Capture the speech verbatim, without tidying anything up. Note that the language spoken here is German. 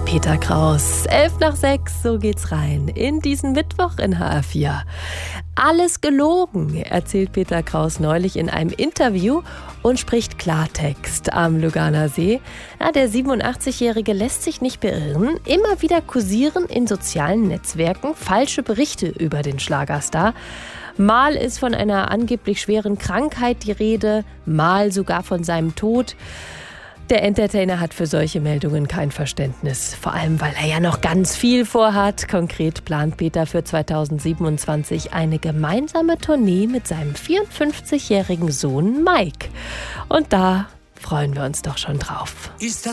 Peter Kraus. Elf nach sechs, so geht's rein in diesen Mittwoch in H R vier. Alles gelogen, erzählt Peter Kraus neulich in einem Interview und spricht Klartext am Lüganer See. Ja, der siebenundachtzigjährige lässt sich nicht beirren. Immer wieder kursieren in sozialen Netzwerken falsche Berichte über den Schlagerstar. Mal ist von einer angeblich schweren Krankheit die Rede, mal sogar von seinem Tod. Der Entertainer hat für solche Meldungen kein Verständnis. Vor allem, weil er ja noch ganz viel vorhat. Konkret plant Peter für zweitausendsiebenundzwanzig eine gemeinsame Tournee mit seinem vierundfünfzigjährigen Sohn Mike. Und da freuen wir uns doch schon drauf.